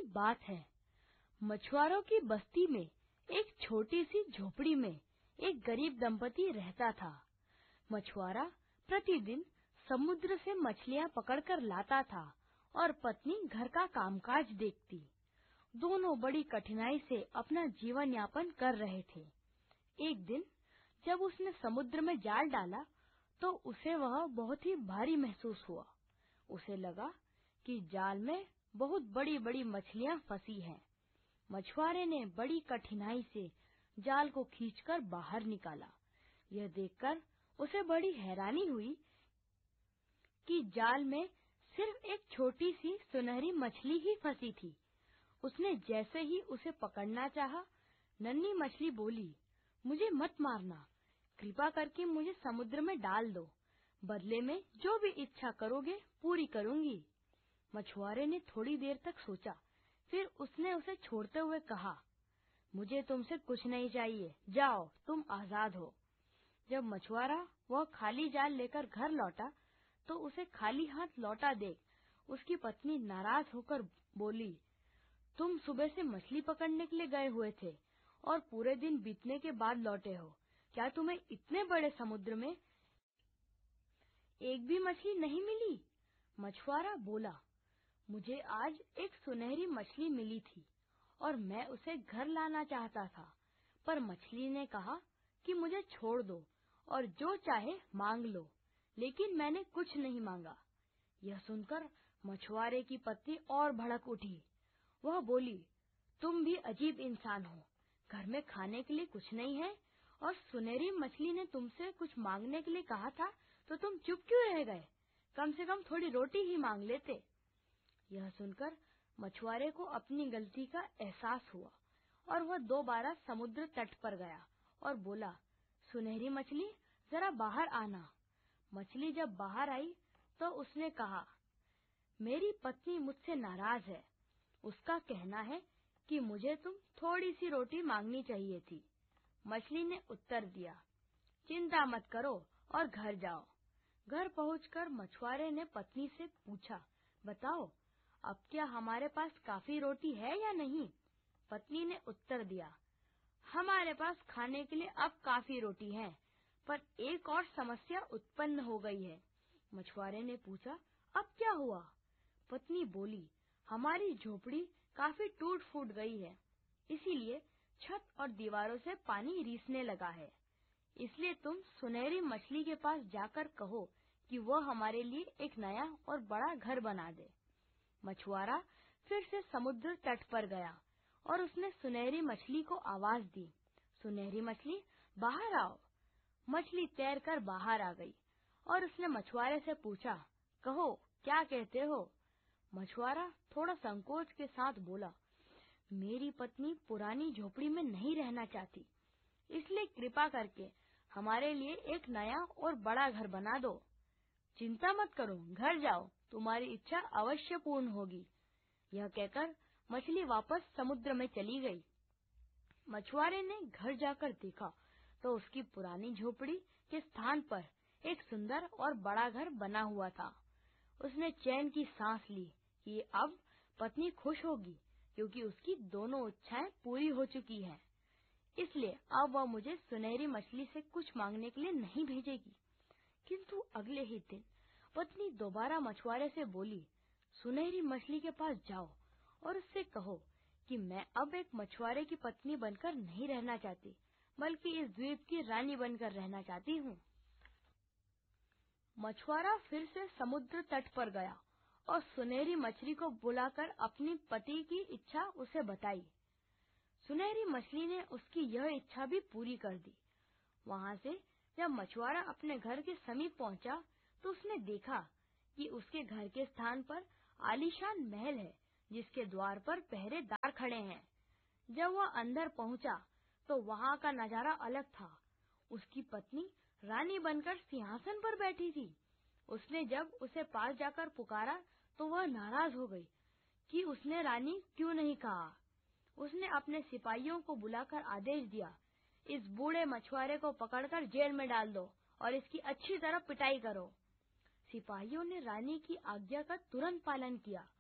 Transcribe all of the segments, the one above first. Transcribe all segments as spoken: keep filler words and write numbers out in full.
बात है। मछुआरों की बस्ती में एक छोटी सी झोपड़ी में एक गरीब दंपति रहता था। मछुआरा प्रतिदिन समुद्र से मछलियां पकड़कर लाता था और पत्नी घर का कामकाज देखती। दोनों बड़ी कठिनाई से अपना जीवन यापन कर रहे थे। एक दिन जब उसने समुद्र में जाल डाला तो उसे वह बहुत ही भारी महसूस हुआ। उसे लगा कि जाल में बहुत बड़ी-बड़ी मछलियां फंसी हैं। मछुआरे ने बड़ी कठिनाई से जाल को खींचकर बाहर निकाला। यह देखकर उसे बड़ी हैरानी हुई कि जाल में सिर्फ एक छोटी सी सुनहरी मछली ही फंसी थी। उसने जैसे ही उसे पकड़ना चाहा, नन्ही मछली बोली, मुझे मत मारना, कृपा करके मुझे समुद्र में डाल दो। बदले में जो भी इच्छा करोगे पूरी करूंगी। मछुआरे ने थोड़ी देर तक सोचा, फिर उसने उसे छोड़ते हुए कहा, मुझे तुमसे कुछ नहीं चाहिए, जाओ, तुम आजाद हो। जब मछुआरा वह खाली जाल लेकर घर लौटा तो उसे खाली हाथ लौटा देख उसकी पत्नी नाराज होकर बोली, तुम सुबह से मछली पकड़ने के लिए गए हुए थे और पूरे दिन बीतने के बाद लौटे हो। क्या तुम्हें इतने बड़े समुद्र में एक भी मछली नहीं मिली? मछुआरा बोला, मुझे आज एक सुनहरी मछली मिली थी और मैं उसे घर लाना चाहता था, पर मछली ने कहा कि मुझे छोड़ दो और जो चाहे मांग लो, लेकिन मैंने कुछ नहीं मांगा। यह सुनकर मछुआरे की पत्नी और भड़क उठी। वह बोली, तुम भी अजीब इंसान हो, घर में खाने के लिए कुछ नहीं है और सुनहरी मछली ने तुमसे कुछ मांगने के लिए कहा था तो तुम चुप क्यों रह गए? कम से कम थोड़ी रोटी ही मांग लेते। यह सुनकर मछुआरे को अपनी गलती का एहसास हुआ और वह दोबारा समुद्र तट पर गया और बोला, सुनहरी मछली, जरा बाहर आना। मछली जब बाहर आई तो उसने कहा, मेरी पत्नी मुझसे नाराज है। उसका कहना है कि मुझे तुम थोड़ी सी रोटी मांगनी चाहिए थी। मछली ने उत्तर दिया, चिंता मत करो और घर जाओ। घर पहुंचकर मछुआरे ने पत्नी से पूछा, बताओ, अब क्या हमारे पास काफी रोटी है या नहीं? पत्नी ने उत्तर दिया, हमारे पास खाने के लिए अब काफी रोटी है, पर एक और समस्या उत्पन्न हो गई है। मछुआरे ने पूछा, अब क्या हुआ? पत्नी बोली, हमारी झोपड़ी काफी टूट फूट गई है, इसीलिए छत और दीवारों से पानी रिसने लगा है। इसलिए तुम सुनहरी मछली के पास जाकर कहो कि वह हमारे लिए एक नया और बड़ा घर बना दे। मछुआरा फिर से समुद्र तट पर गया और उसने सुनहरी मछली को आवाज दी, सुनहरी मछली, बाहर आओ। मछली तैरकर बाहर आ गई और उसने मछुआरे से पूछा, कहो, क्या कहते हो? मछुआरा थोड़ा संकोच के साथ बोला, मेरी पत्नी पुरानी झोपड़ी में नहीं रहना चाहती, इसलिए कृपा करके हमारे लिए एक नया और बड़ा घर बना दो। चिंता मत करो, घर जाओ, तुम्हारी इच्छा अवश्य पूर्ण होगी। यह कहकर मछली वापस समुद्र में चली गई। मछुआरे ने घर जाकर देखा तो उसकी पुरानी झोपड़ी के स्थान पर एक सुंदर और बड़ा घर बना हुआ था। उसने चैन की सांस ली कि अब पत्नी खुश होगी, क्योंकि उसकी दोनों इच्छाएं पूरी हो चुकी हैं। इसलिए अब वह मुझे सुनहरी मछली से कुछ मांगने के लिए नहीं भेजेगी। किंतु अगले ही दिन पत्नी दोबारा मछुआरे से बोली, सुनहरी मछली के पास जाओ और उससे कहो कि मैं अब एक मछुआरे की पत्नी बनकर नहीं रहना चाहती, बल्कि इस द्वीप की रानी बनकर रहना चाहती हूँ। मछुआरा फिर से समुद्र तट पर गया और सुनहरी मछली को बुलाकर अपनी पति की इच्छा उसे बताई। सुनहरी मछली ने उसकी यह इच्छा भी पूरी कर दी। वहाँ से जब मछुआरा अपने घर के समीप पहुँचा तो उसने देखा कि उसके घर के स्थान पर आलीशान महल है, जिसके द्वार पर पहरेदार खड़े हैं। जब वह अंदर पहुँचा तो वहाँ का नजारा अलग था। उसकी पत्नी रानी बनकर सिंहासन पर बैठी थी। उसने जब उसे पास जाकर पुकारा तो वह नाराज हो गई कि उसने रानी क्यों नहीं कहा। उसने अपने सिपाहियों को बुलाकर आदेश दिया, इस बूढ़े मछुआरे को पकड़कर जेल में डाल दो और इसकी अच्छी तरह पिटाई करो। सिपाहियों ने रानी की आज्ञा का तुरंत पालन किया।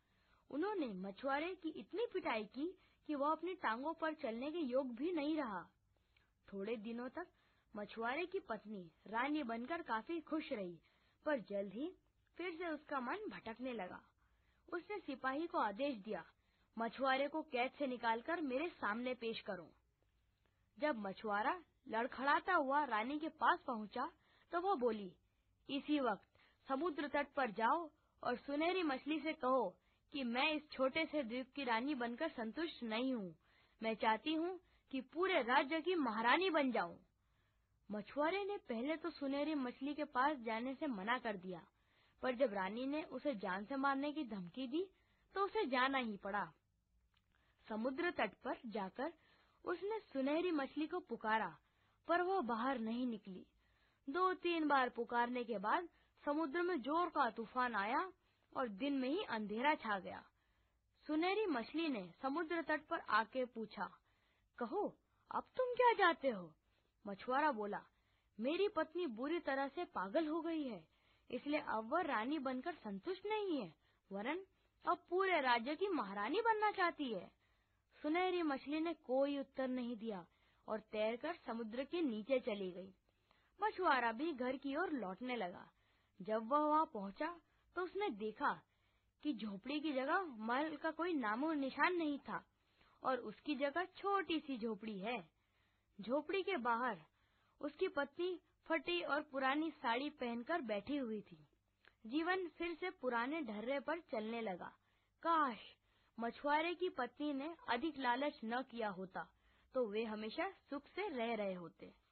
उन्होंने मछुआरे की इतनी पिटाई की कि वह अपनी टांगों पर चलने के योग भी नहीं रहा। थोड़े दिनों तक मछुआरे की पत्नी रानी बनकर काफी खुश रही, पर जल्द ही फिर से उसका मन भटकने लगा। उसने सिपाही को आदेश दिया, मछुआरे को कैद से निकालकर मेरे सामने पेश करो। जब मछुआरा लड़खड़ाता हुआ रानी के पास पहुंचा तो वह बोली, इसी वक्त समुद्र तट पर जाओ और सुनहरी मछली से कहो कि मैं इस छोटे से द्वीप की रानी बनकर संतुष्ट नहीं हूँ। मैं चाहती हूँ कि पूरे राज्य की महारानी बन जाऊं। मछुआरे ने पहले तो सुनहरी मछली के पास जाने से मना कर दिया, पर जब रानी ने उसे जान से मारने की धमकी दी तो उसे जाना ही पड़ा। समुद्र तट पर जाकर उसने सुनहरी मछली को पुकारा, पर वह बाहर नहीं निकली। दो तीन बार पुकारने के बाद समुद्र में जोर का तूफान आया और दिन में ही अंधेरा छा गया। सुनहरी मछली ने समुद्र तट पर आके पूछा, कहो अब तुम क्या चाहते हो? मछुआरा बोला, मेरी पत्नी बुरी तरह से पागल हो गई है, इसलिए अब वह रानी बनकर संतुष्ट नहीं है, वरन अब पूरे राज्य की महारानी बनना चाहती है। सुनहरी मछली ने कोई उत्तर नहीं दिया और तैरकर समुद्र के नीचे चली गई। मछुआरा भी घर की ओर लौटने लगा। जब वह वहां पहुंचा तो उसने देखा कि झोपड़ी की जगह महल का कोई नामो निशान नहीं था और उसकी जगह छोटी सी झोपड़ी है। झोपड़ी के बाहर उसकी पत्नी फटी और पुरानी साड़ी पहनकर बैठी हुई थी। जीवन फिर से पुराने ढर्रे पर चलने लगा। काश मछुआरे की पत्नी ने अधिक लालच न किया होता तो वे हमेशा सुख से रह रहे होते।